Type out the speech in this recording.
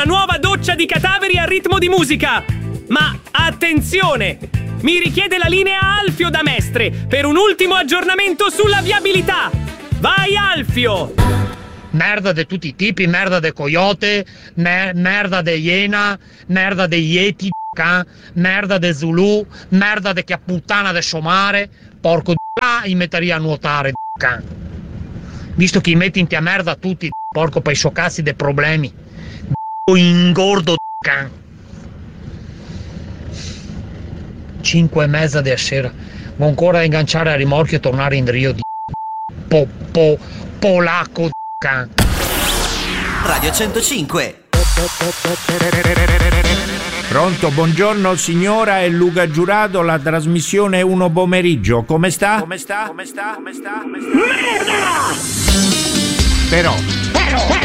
una nuova doccia di cadaveri a ritmo di musica. Ma attenzione! Mi richiede la linea Alfio da Mestre per un ultimo aggiornamento sulla viabilità. Vai Alfio! Merda di tutti i tipi, merda de coyote, merda de iena, merda de yeti, merda de zulu, merda de che puttana de somare, porco di i metteria a nuotare, visto che i metti in tia merda tutti, porco per i soccazzi dei problemi, ingordo, 5:30 della sera, non ancora ingaggiare a rimorchio e tornare in Rio di polacco. Radio 105. Pronto, buongiorno signora, è Luca Giurato, la trasmissione è Uno Pomeriggio. Come sta? Merda! Però